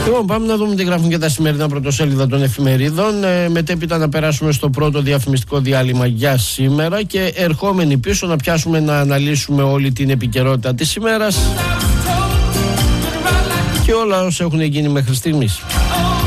Λοιπόν, πάμε να δούμε τι γράφουν και τα σημερινά πρωτοσέλιδα των εφημερίδων. Μετέπειτα να περάσουμε στο πρώτο διαφημιστικό διάλειμμα για σήμερα και ερχόμενοι πίσω να πιάσουμε να αναλύσουμε όλη την επικαιρότητα της ημέρας και όλα όσα έχουν γίνει μέχρι στιγμής.